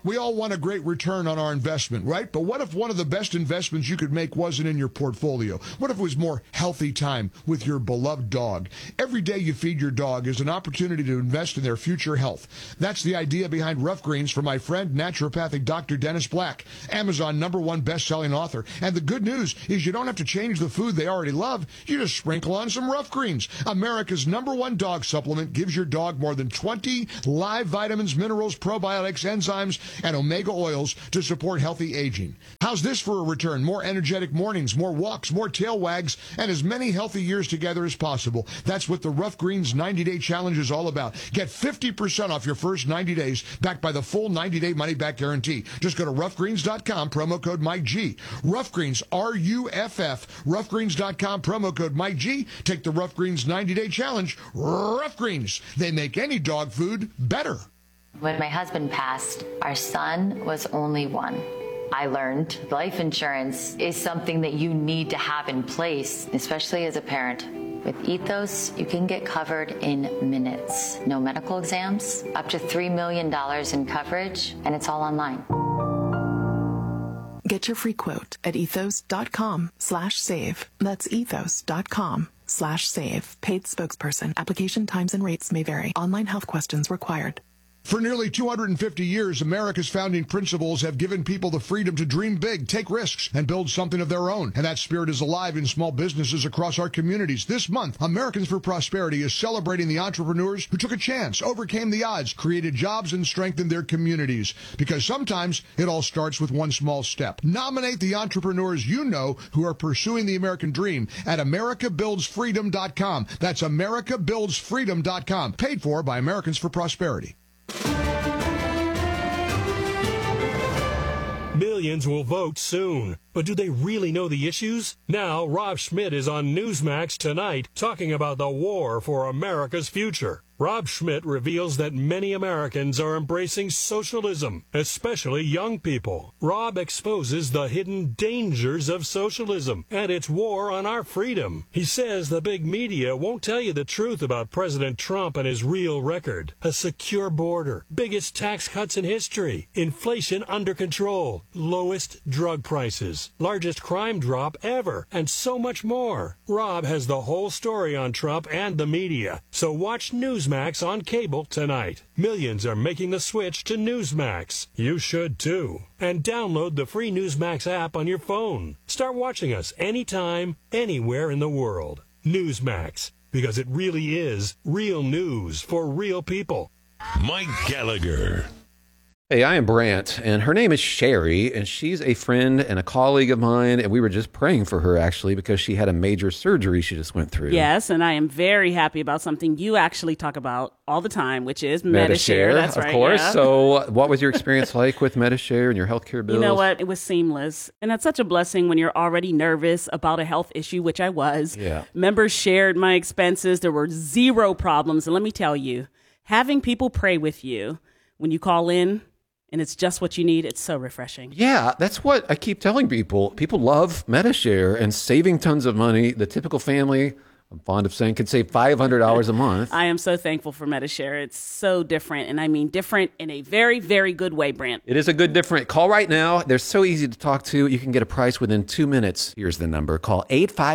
We all want a great return on our investment, right? But what if one of the best investments you could make wasn't in your portfolio? What if it was more healthy time with your beloved dog? Every day you feed your dog is an opportunity to invest in their future health. That's the idea behind Rough Greens from my friend, naturopathic Dr. Dennis Black, Amazon #1 best-selling author. And the good news is you don't have to change the food they already love. You just sprinkle on some Rough Greens. America's #1 dog supplement gives your dog more than 20 live vitamins, minerals, probiotics, enzymes, and omega oils to support healthy aging. How's this for a return? More energetic mornings, more walks, more tail wags, and as many healthy years together as possible. That's what the Rough Greens 90-Day Challenge is all about. Get 50% off your first 90 days, backed by the full 90-day money-back guarantee. Just go to roughgreens.com, promo code MikeG. Rough Greens, R-U-F-F, roughgreens.com, promo code MikeG. Take the Rough Greens 90-Day Challenge. Rough Greens, they make any dog food better. When my husband passed, our son was only one. I learned life insurance is something that you need to have in place, especially as a parent. With Ethos, you can get covered in minutes. No medical exams, up to $3 million in coverage, and it's all online. Get your free quote at ethos.com/save. That's ethos.com/save. Paid spokesperson. Application times and rates may vary. Online health questions required. For nearly 250 years, America's founding principles have given people the freedom to dream big, take risks, and build something of their own. And that spirit is alive in small businesses across our communities. This month, Americans for Prosperity is celebrating the entrepreneurs who took a chance, overcame the odds, created jobs, and strengthened their communities. Because sometimes it all starts with one small step. Nominate the entrepreneurs you know who are pursuing the American dream at americabuildsfreedom.com. That's americabuildsfreedom.com. Paid for by Americans for Prosperity. Millions will vote soon, but do they really know the issues? Now, Rob Schmidt is on Newsmax tonight talking about the war for America's future. Rob Schmidt reveals that many Americans are embracing socialism, especially young people. Rob exposes the hidden dangers of socialism and its war on our freedom. He says the big media won't tell you the truth about President Trump and his real record. A secure border, biggest tax cuts in history, inflation under control, lowest drug prices, largest crime drop ever, and so much more. Rob has the whole story on Trump and the media, so watch Newsmax on cable tonight. Millions are making the switch to Newsmax. You should too. And download the free Newsmax app on your phone. Start watching us anytime, anywhere in the world. Newsmax, because it really is real news for real people. Mike Gallagher. Hey, I am Brant, and her name is Sherry, and she's a friend and a colleague of mine, and we were just praying for her, actually, because she had a major surgery she just went through. Yes, and I am very happy about something you actually talk about all the time, which is Medi-Share. That's right, of course. Yeah. So what was your experience like with Medi-Share and your healthcare bills? You know what? It was seamless, and that's such a blessing when you're already nervous about a health issue, which I was. Yeah. Members shared my expenses. There were zero problems, and let me tell you, having people pray with you when you call in, and it's just what you need, it's so refreshing. Yeah, that's what I keep telling people. People love Medi-Share and saving tons of money. The typical family, I'm fond of saying, could save $500 a month. I am so thankful for Medi-Share. It's so different, and I mean different in a very, very good way, Brant. It is a good different. Call right now. They're so easy to talk to. You can get a price within 2 minutes. Here's the number. Call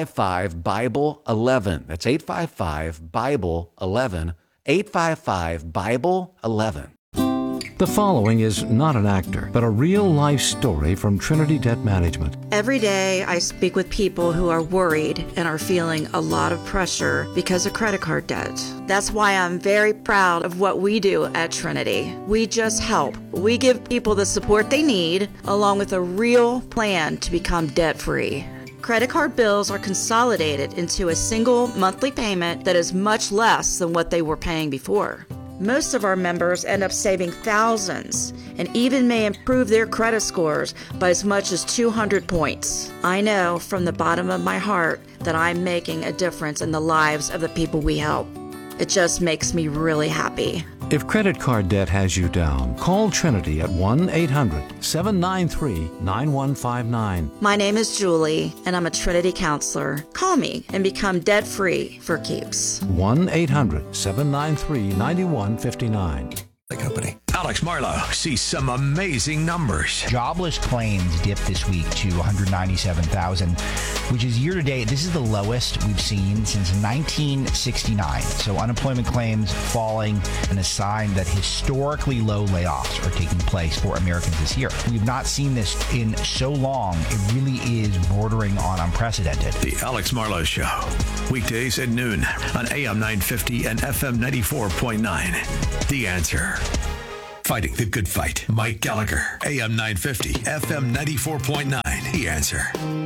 855-BIBLE-11. That's 855-BIBLE-11. 855-BIBLE-11. The following is not an actor, but a real-life story from Trinity Debt Management. Every day I speak with people who are worried and are feeling a lot of pressure because of credit card debt. That's why I'm very proud of what we do at Trinity. We just help. We give people the support they need, along with a real plan to become debt-free. Credit card bills are consolidated into a single monthly payment that is much less than what they were paying before. Most of our members end up saving thousands and even may improve their credit scores by as much as 200 points. I know from the bottom of my heart that I'm making a difference in the lives of the people we help. It just makes me really happy. If credit card debt has you down, call Trinity at 1-800-793-9159. My name is Julie, and I'm a Trinity counselor. Call me and become debt-free for keeps. 1-800-793-9159. The company. Alex Marlowe sees some amazing numbers. Jobless claims dipped this week to 197,000, which is year to date. This is the lowest we've seen since 1969. So unemployment claims falling, and a sign that historically low layoffs are taking place for Americans this year. We've not seen this in so long. It really is bordering on unprecedented. The Alex Marlowe Show, weekdays at noon on AM 950 and FM 94.9. The Answer. Fighting the good fight. Mike Gallagher, AM 950, FM 94.9. The Answer.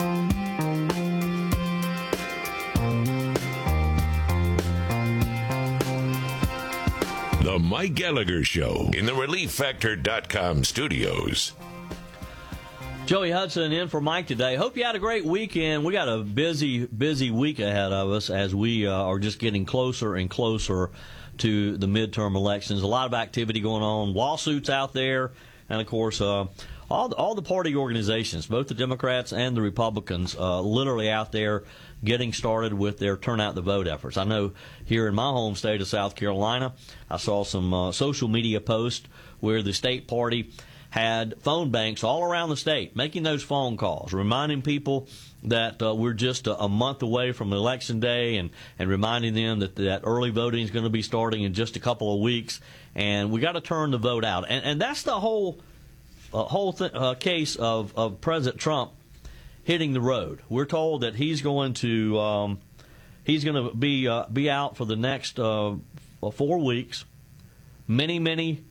The Mike Gallagher Show in the ReliefFactor.com studios. Joey Hudson in for Mike today. Hope you had a great weekend. We got a busy week ahead of us as we are just getting closer and closer to the midterm elections. A lot of activity going on, lawsuits out there, and of course all the party organizations, both the Democrats and the Republicans, literally out there getting started with their turnout the vote efforts. I know here in my home state of South Carolina, I saw some social media posts where the state party had phone banks all around the state making those phone calls, reminding people that we're just a month away from Election Day, and reminding them that early voting is going to be starting in just a couple of weeks, and we got to turn the vote out. And that's the whole case of President Trump hitting the road. We're told that he's going to be out for the next 4 weeks. Many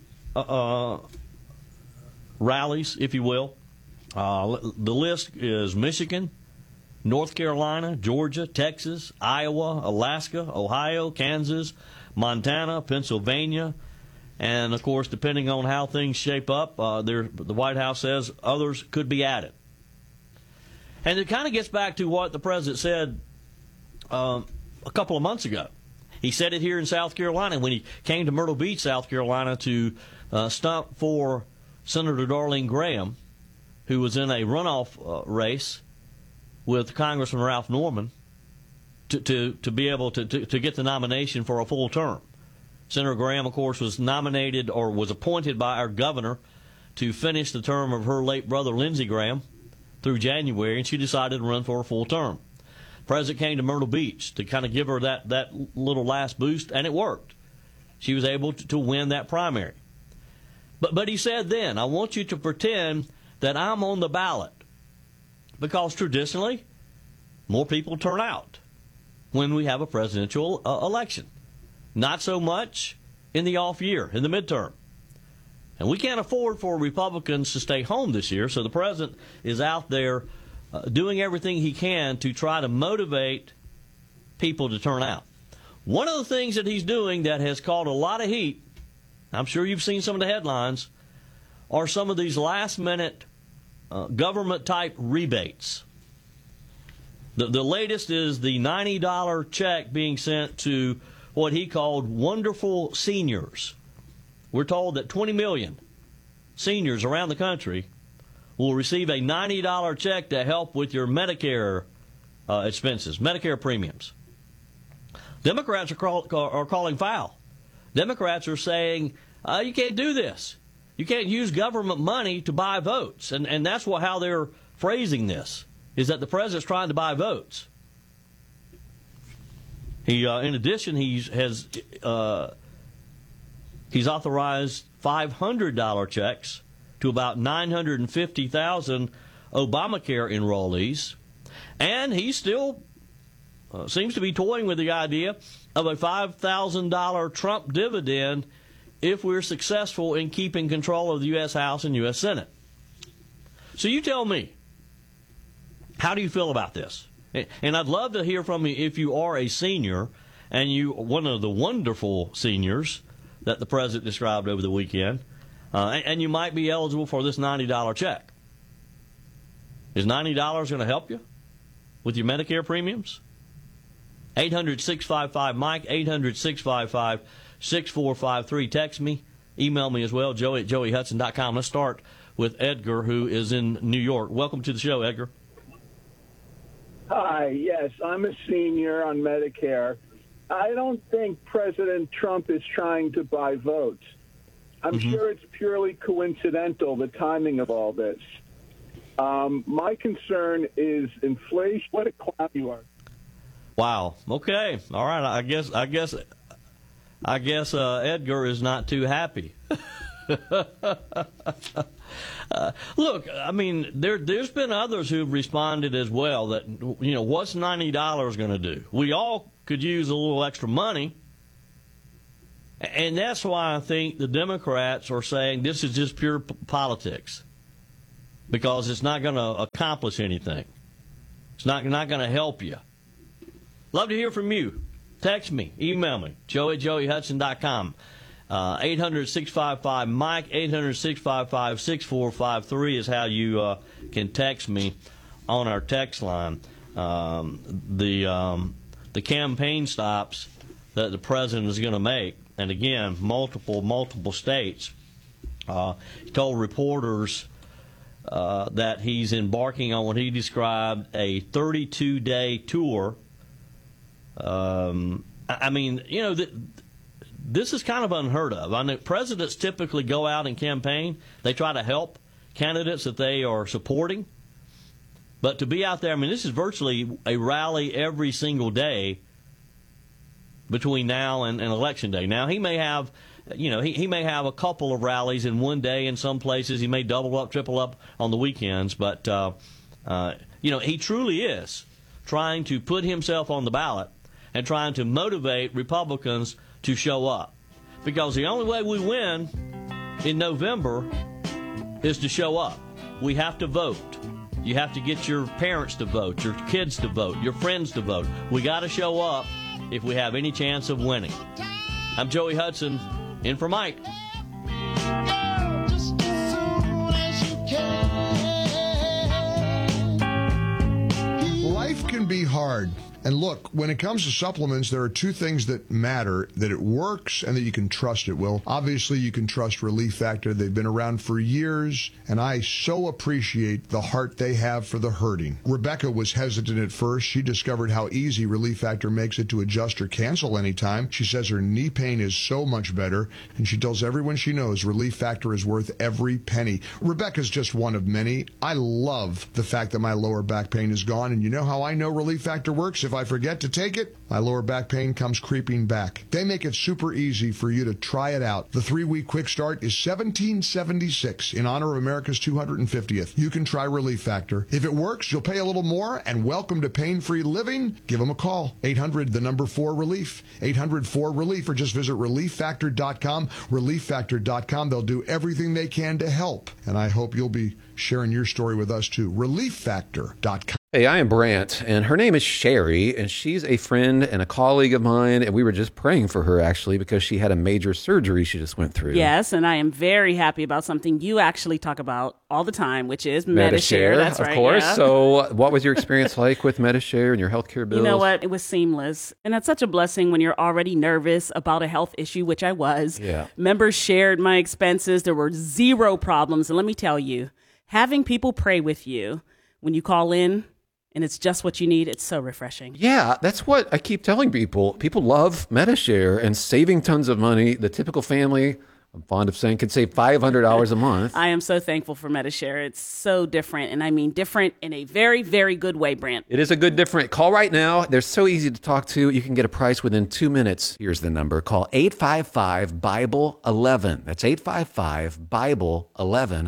rallies, if you will. The list is Michigan, North Carolina, Georgia, Texas, Iowa, Alaska, Ohio, Kansas, Montana, Pennsylvania, and of course, depending on how things shape up, the White House says others could be added. And it kind of gets back to what the president said a couple of months ago. He said it here in South Carolina when he came to Myrtle Beach, South Carolina, to stump for Senator Darlene Graham, who was in a runoff race with Congressman Ralph Norman, to be able to get the nomination for a full term. Senator Graham, of course, was nominated or was appointed by our governor to finish the term of her late brother, Lindsey Graham, through January, and she decided to run for a full term. The president came to Myrtle Beach to kind of give her that little last boost, and it worked. She was able to win that primary. But he said then, I want you to pretend that I'm on the ballot, because traditionally, more people turn out when we have a presidential election. Not so much in the off year, in the midterm. And we can't afford for Republicans to stay home this year, so the president is out there doing everything he can to try to motivate people to turn out. One of the things that he's doing that has caught a lot of heat, I'm sure you've seen some of the headlines, are some of these last-minute government-type rebates. The latest is the $90 check being sent to what he called wonderful seniors. We're told that 20 million seniors around the country will receive a $90 check to help with your Medicare expenses, Medicare premiums. Democrats are calling foul. Democrats are saying, you can't do this. You can't use government money to buy votes. And that's how they're phrasing this, is that the president's trying to buy votes. He, in addition, he's authorized $500 checks to about 950,000 Obamacare enrollees, and he still seems to be toying with the idea of a $5,000 Trump dividend if we're successful in keeping control of the U.S. House and U.S. Senate. So you tell me, how do you feel about this? And I'd love to hear from you if you are a senior and you one of the wonderful seniors that the president described over the weekend, and you might be eligible for this $90 check. Is $90 going to help you with your Medicare premiums? 800-655-MIKE, 800-655-6453. Text me, email me as well, joey@joeyhudson.com. Let's start with Edgar, who is in New York. Welcome to the show, Edgar. Hi, yes, I'm a senior on Medicare. I don't think President Trump is trying to buy votes. I'm sure it's purely coincidental, the timing of all this. My concern is inflation. What a clown you are. Wow. Okay. All right. I guess Edgar is not too happy. Look, I mean, there's been others who've responded as well that, what's $90 going to do? We all could use a little extra money. And that's why I think the Democrats are saying this is just pure politics, because it's not going to accomplish anything. It's not going to help you. Love to hear from you. Text me, email me, joe@joeyhudson.com. 800-655-MIKE, 800-655-6453 is how you can text me on our text line. The campaign stops that the president is going to make, and again, multiple states. He told reporters that he's embarking on what he described a 32-day tour. I mean, this is kind of unheard of. I know presidents typically go out and campaign. They try to help candidates that they are supporting. But to be out there, I mean, this is virtually a rally every single day between now and Election Day. Now, he may have, he may have a couple of rallies in one day in some places. He may double up, triple up on the weekends. But, he truly is trying to put himself on the ballot and trying to motivate Republicans to show up. Because the only way we win in November is to show up. We have to vote. You have to get your parents to vote, your kids to vote, your friends to vote. We got to show up if we have any chance of winning. I'm Joey Hudson, in for Mike. Life can be hard. And look, when it comes to supplements, there are two things that matter: that it works and that you can trust it. Well, obviously you can trust Relief Factor. They've been around for years, and I so appreciate the heart they have for the hurting. Rebecca was hesitant at first. She discovered how easy Relief Factor makes it to adjust or cancel anytime. She says her knee pain is so much better, and she tells everyone she knows Relief Factor is worth every penny. Rebecca's just one of many. I love the fact that my lower back pain is gone, and you know how I know Relief Factor works? If I forget to take it, my lower back pain comes creeping back. They make it super easy for you to try it out. The 3-week quick start is $17.76 in honor of America's 250th. You can try Relief Factor. If it works, you'll pay a little more, and welcome to pain-free living. Give them a call. 800-4-RELIEF. 800-4-RELIEF, or just visit ReliefFactor.com. ReliefFactor.com. They'll do everything they can to help, and I hope you'll be sharing your story with us too. ReliefFactor.com. Hey, I am Brant, and her name is Sherry, and she's a friend and a colleague of mine, and we were just praying for her, actually, because she had a major surgery she just went through. Yes, and I am very happy about something you actually talk about all the time, which is Medi-Share. That's right, of course. Yeah. So what was your experience like with Medi-Share and your healthcare bills? You know what? It was seamless, and that's such a blessing when you're already nervous about a health issue, which I was. Yeah. Members shared my expenses. There were zero problems, and let me tell you, having people pray with you when you call in, and it's just what you need, it's so refreshing. Yeah, that's what I keep telling people. People love Medi-Share and saving tons of money. The typical family, I'm fond of saying, could save $500 a month. I am so thankful for Medi-Share. It's so different, and I mean different in a very, very good way, Brant. It is a good different. Call right now. They're so easy to talk to. You can get a price within 2 minutes. Here's the number. Call 855-BIBLE-11. That's 855-BIBLE-11.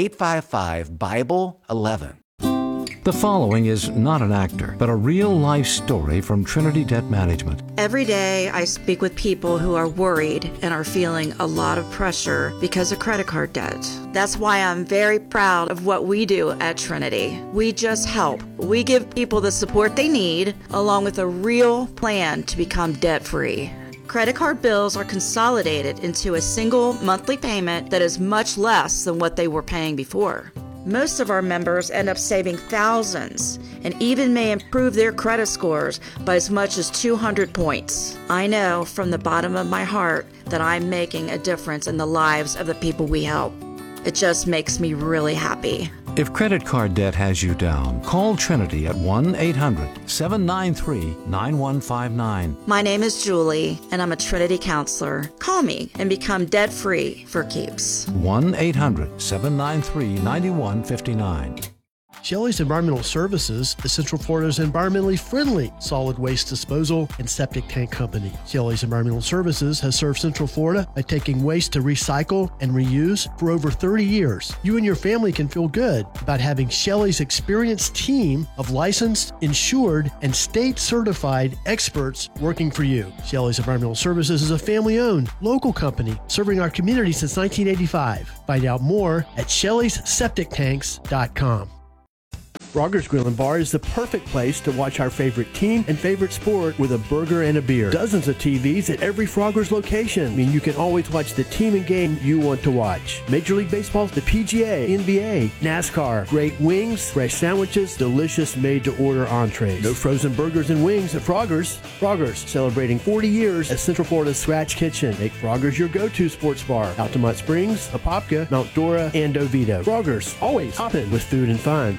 855-BIBLE-11. The following is not an actor, but a real-life story from Trinity Debt Management. Every day I speak with people who are worried and are feeling a lot of pressure because of credit card debt. That's why I'm very proud of what we do at Trinity. We just help. We give people the support they need, along with a real plan to become debt-free. Credit card bills are consolidated into a single monthly payment that is much less than what they were paying before. Most of our members end up saving thousands and even may improve their credit scores by as much as 200 points. I know from the bottom of my heart that I'm making a difference in the lives of the people we help. It just makes me really happy. If credit card debt has you down, call Trinity at 1-800-793-9159. My name is Julie, and I'm a Trinity counselor. Call me and become debt-free for keeps. 1-800-793-9159. Shelley's Environmental Services is Central Florida's environmentally friendly solid waste disposal and septic tank company. Shelley's Environmental Services has served Central Florida by taking waste to recycle and reuse for over 30 years. You and your family can feel good about having Shelley's experienced team of licensed, insured, and state-certified experts working for you. Shelley's Environmental Services is a family-owned, local company serving our community since 1985. Find out more at Shelley'sSepticTanks.com. Frogger's Grill and Bar is the perfect place to watch our favorite team and favorite sport with a burger and a beer. Dozens of TVs at every Frogger's location mean you can always watch the team and game you want to watch. Major League Baseball, the PGA, NBA, NASCAR, great wings, fresh sandwiches, delicious made-to-order entrees. No frozen burgers and wings at Frogger's. Frogger's, celebrating 40 years as Central Florida's Scratch Kitchen. Make Frogger's your go-to sports bar. Altamont Springs, Apopka, Mount Dora, and Oviedo. Frogger's, always hopping with food and fun.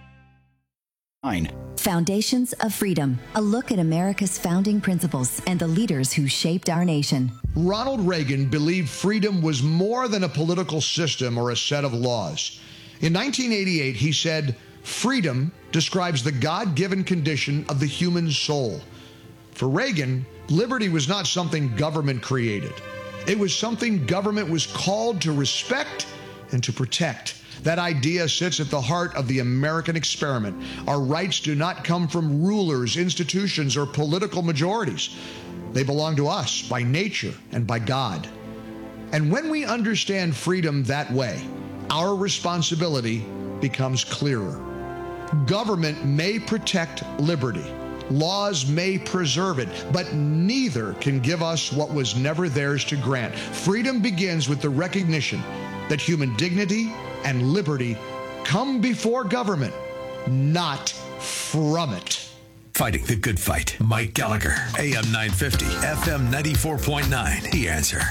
Foundations of Freedom, a look at America's founding principles and the leaders who shaped our nation. Ronald Reagan believed freedom was more than a political system or a set of laws. In 1988, he said, "Freedom describes the God-given condition of the human soul." For Reagan, liberty was not something government created. It was something government was called to respect and to protect. That idea sits at the heart of the American experiment. Our rights do not come from rulers, institutions, or political majorities. They belong to us by nature and by God. And when we understand freedom that way, our responsibility becomes clearer. Government may protect liberty. Laws may preserve it, but neither can give us what was never theirs to grant. Freedom begins with the recognition that human dignity and liberty come before government, not from it. Fighting the good fight. Mike Gallagher, AM 950, FM 94.9. The Answer.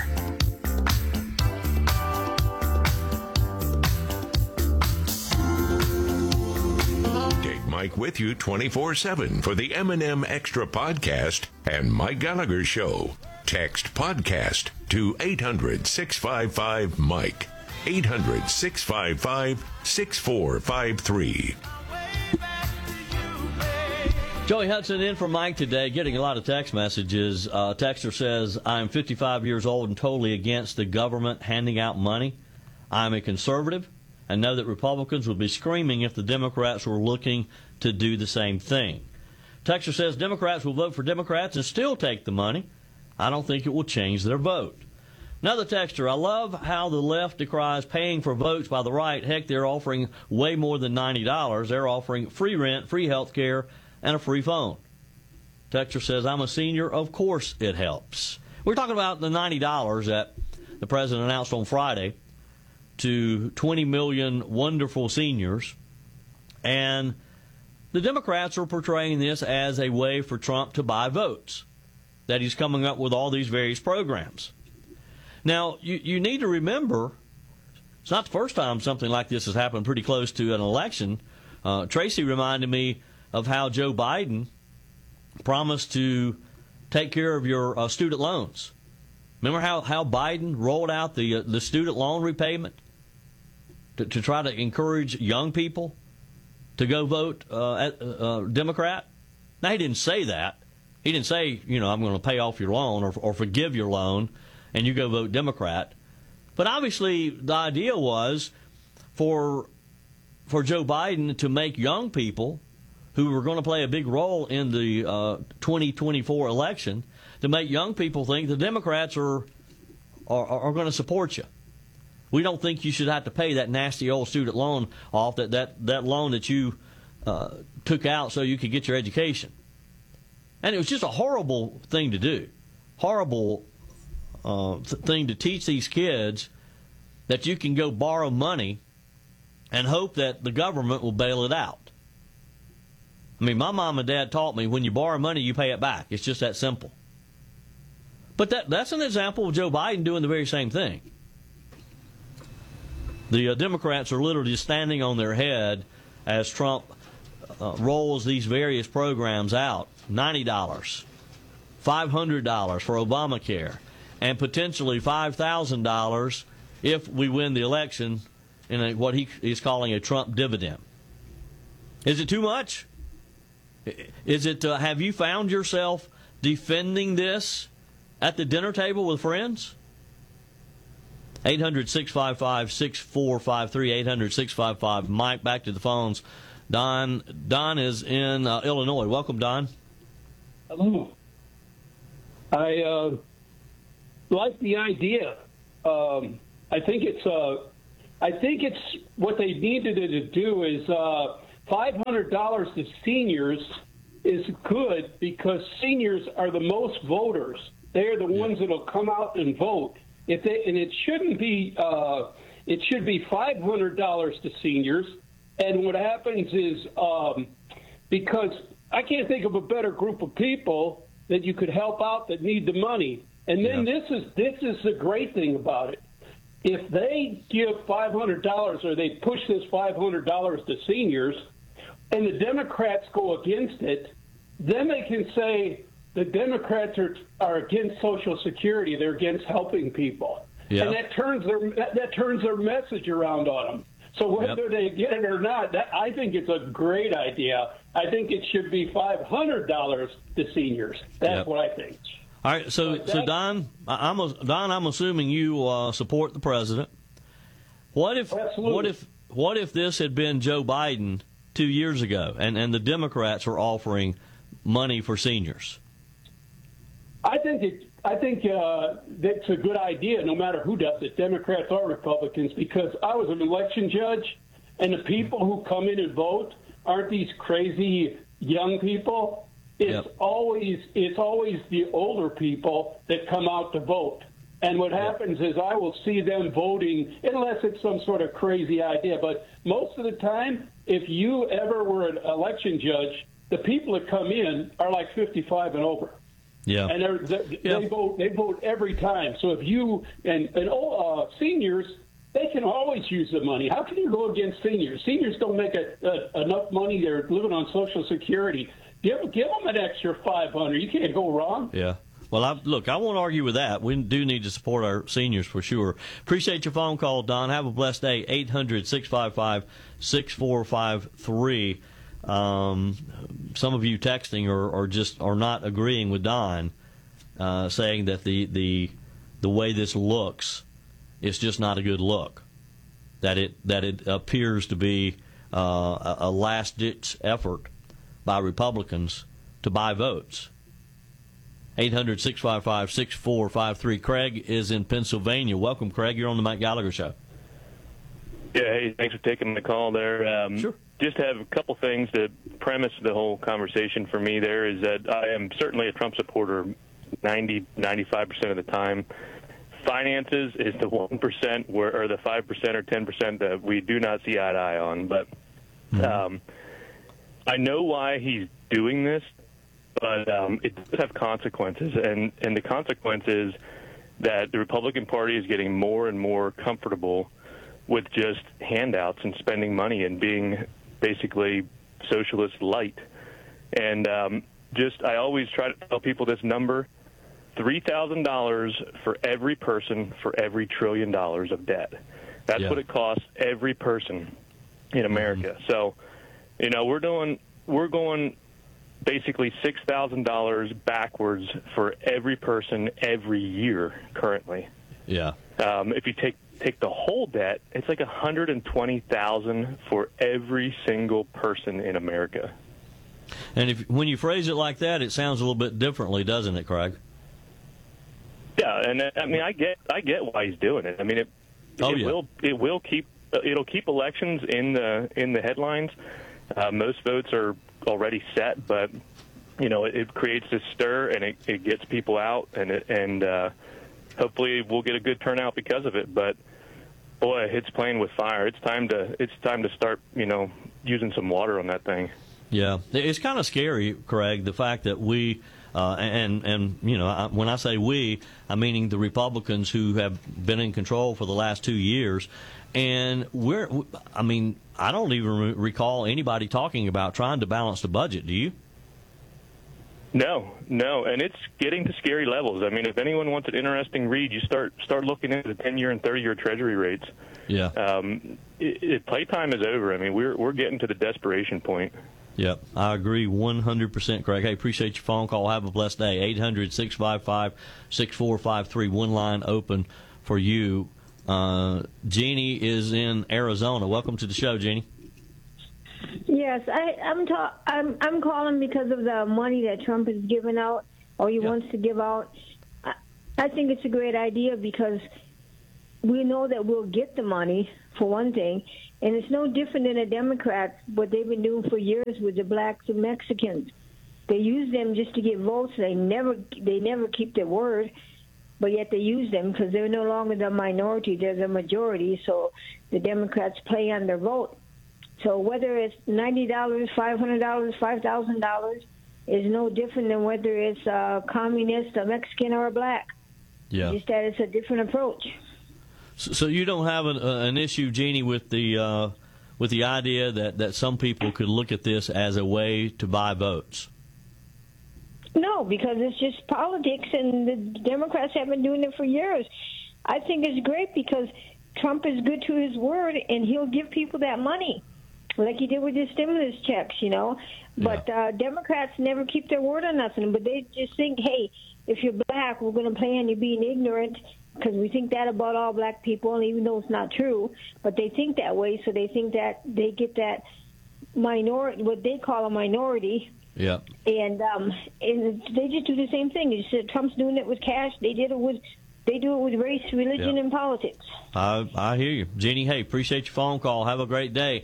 Take Mike with you 24/7 for the M&M Extra Podcast and Mike Gallagher Show. Text podcast to 800-655-MIKE. 800-655-6453. Joey Hudson in for Mike today, getting a lot of text messages. Texter says, I'm 55 years old and totally against the government handing out money. I'm a conservative and know that Republicans would be screaming if the Democrats were looking to do the same thing. Texter says, Democrats will vote for Democrats and still take the money. I don't think it will change their vote. Another texter, I love how the left decries paying for votes by the right. Heck, they're offering way more than $90. They're offering free rent, free health care, and a free phone. Texter says, I'm a senior. Of course it helps. We're talking about the $90 that the president announced on Friday to 20 million wonderful seniors. And the Democrats are portraying this as a way for Trump to buy votes, that he's coming up with all these various programs. Now, you need to remember, it's not the first time something like this has happened pretty close to an election. Tracy reminded me of how Joe Biden promised to take care of your student loans. Remember how Biden rolled out the student loan repayment to try to encourage young people to go vote Democrat? Now, he didn't say that. He didn't say, I'm going to pay off your loan or forgive your loan and you go vote Democrat. But obviously the idea was for Joe Biden to make young people who were going to play a big role in the 2024 election, to make young people think the Democrats are going to support you. We don't think you should have to pay that nasty old student loan off, that loan that you took out so you could get your education. And it was just a horrible thing to do. Horrible thing to teach these kids that you can go borrow money and hope that the government will bail it out. I mean, my mom and dad taught me when you borrow money, you pay it back. It's just that simple. But that's an example of Joe Biden doing the very same thing. The Democrats are literally standing on their head as Trump rolls these various programs out. $90, $500 for Obamacare, and potentially $5,000 if we win the election in what he is calling a Trump dividend. Is it too much? Is it? Have you found yourself defending this at the dinner table with friends? 800-655-6453, 800-655-Mike. Back to the phones. Don is in Illinois. Welcome, Don. Hello. I like the idea. I think it's what they needed to do is $500 to seniors is good because seniors are the most voters. They are the ones that will come out and vote. It shouldn't be. It should be $500 to seniors. And what happens is because I can't think of a better group of people that you could help out that need the money. And then this is the great thing about it. If they give $500 or they push this $500 to seniors, and the Democrats go against it, then they can say the Democrats are against Social Security. They're against helping people, and that turns their message around on them. So whether they get it or not, I think it's a great idea. I think it should be $500 to seniors. That's what I think. All right, so Don, I'm assuming you support the president. What if this had been Joe Biden 2 years ago, and the Democrats were offering money for seniors? I think that's a good idea, no matter who does it, Democrats or Republicans, because I was an election judge, and the people who come in and vote aren't these crazy young people. It's always the older people that come out to vote. And what happens is I will see them voting, unless it's some sort of crazy idea. But most of the time, if you ever were an election judge, the people that come in are like 55 and over. Yeah. And they vote every time. So if you and seniors, they can always use the money. How can you go against seniors? Seniors don't make enough money. They're living on Social Security. Give them an extra $500. You can't go wrong. Yeah. Well, I won't argue with that. We do need to support our seniors for sure. Appreciate your phone call, Don. Have a blessed day. 800-655-6453. Some of you texting are not agreeing with Don, saying that the way this looks, it's just not a good look. That it appears to be a last-ditch effort by Republicans to buy votes. 800-655-6453. Craig is in Pennsylvania. Welcome, Craig. You're on the Mike Gallagher Show. Yeah, hey, thanks for taking the call there. Sure. Just have a couple things to premise the whole conversation for me there is that I am certainly a Trump supporter 95% of the time. Finances is the 1% or the 5% or 10% that we do not see eye to eye on. But I know why he's doing this, but it does have consequences. And the consequence is that the Republican Party is getting more and more comfortable with just handouts and spending money and being basically socialist light. And I always try to tell people this number, $3,000 for every person for every $1 trillion of debt. That's what it costs every person in America. So, we're going basically $6,000 backwards for every person every year currently. Yeah. If you take the whole debt, it's like $120,000 for every single person in America. And when you phrase it like that, it sounds a little bit differently, doesn't it, Craig? Yeah, and I mean, I get why he's doing it. I mean, it'll keep elections in the headlines. Most votes are already set, but it creates this stir and it gets people out, and hopefully we'll get a good turnout because of it. But boy, it's playing with fire. It's time to start using some water on that thing. Yeah, it's kind of scary, Craig, the fact that we And when I say we, I'm meaning the Republicans who have been in control for the last 2 years. And I don't even recall anybody talking about trying to balance the budget. Do you? No, and it's getting to scary levels. I mean, if anyone wants an interesting read, you start looking into the 10-year and 30-year Treasury rates. Yeah. Playtime is over. I mean, we're getting to the desperation point. Yep, I agree 100%, Craig. Hey, appreciate your phone call. Have a blessed day. 800-655-6453. One line open for you. Jeannie is in Arizona. Welcome to the show, Jeannie. Yes, I'm calling because of the money that Trump is giving out, or he wants to give out. I think it's a great idea because we know that we'll get the money, for one thing, and it's no different than the Democrats, what they've been doing for years with the blacks and Mexicans. They use them just to get votes. They never keep their word, but yet they use them because they're no longer the minority, they're the majority, so the Democrats play on their vote. So whether it's $90, $500, $5,000 is no different than whether it's a communist, a Mexican, or a black. Yeah. Just that it's a different approach. So you don't have an issue, Jeannie, with the idea that some people could look at this as a way to buy votes? No, because it's just politics, and the Democrats have been doing it for years. I think it's great because Trump is good to his word, and he'll give people that money, like he did with his stimulus checks, But Democrats never keep their word on nothing, but they just think, hey, if you're black, we're going to play on you being ignorant because we think that about all black people, and even though it's not true, but they think that way, so they think that they get that minority, what they call a minority. Yeah. And they just do the same thing. You said Trump's doing it with cash. They do it with race, religion, and politics. I hear you. Jeannie, hey, appreciate your phone call. Have a great day.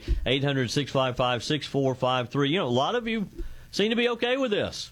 800-655-6453. A lot of you seem to be okay with this.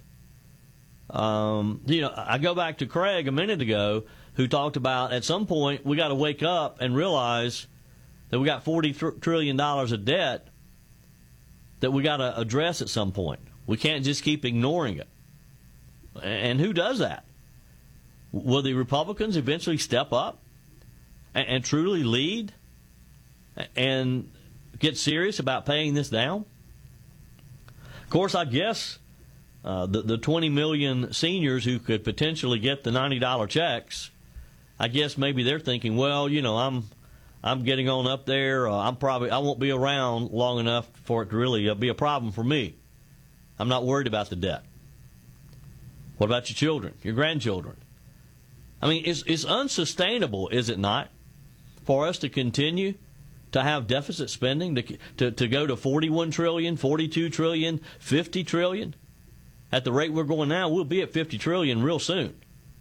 I go back to Craig a minute ago who talked about at some point we got to wake up and realize that we got $40 trillion of debt that we got to address at some point. We can't just keep ignoring it. And who does that? Will the Republicans eventually step up and truly lead and get serious about paying this down? Of course, I guess the 20 million seniors who could potentially get the $90 checks, I guess maybe they're thinking, well, I'm getting on up there. I won't be around long enough for it to really be a problem for me. I'm not worried about the debt. What about your children, your grandchildren? I mean, it's unsustainable, is it not, for us to continue to have deficit spending, to go to 41 trillion, 42 trillion, 50 trillion? At the rate we're going now, we'll be at 50 trillion real soon.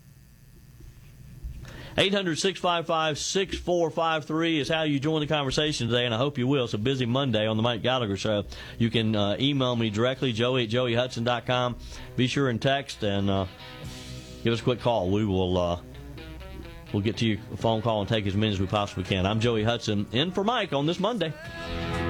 800-655-6453 is how you join the conversation today, and I hope you will. It's a busy Monday on the Mike Gallagher Show. You can email me directly, joey@joeyhudson.com. Be sure and text and give us a quick call. We'll get to your phone call and take as many as we possibly can. I'm Joey Hudson, in for Mike on this Monday.